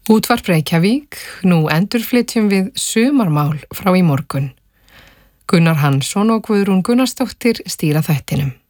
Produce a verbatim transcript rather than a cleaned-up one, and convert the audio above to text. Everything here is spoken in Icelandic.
Útvarp Reykjavík, nú endurflytjum við sumarmál frá í morgun. Gunnar Hansson og Guðrún Gunnarsdóttir stýra þættinum.